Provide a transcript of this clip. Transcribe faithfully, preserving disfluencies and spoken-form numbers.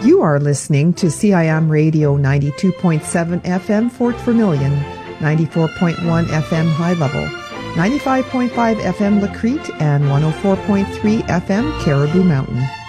You are listening to C I M Radio ninety-two point seven F M Fort Vermilion, ninety-four point one F M High Level, ninety-five point five F M La Crete, and one oh four point three F M Caribou Mountain.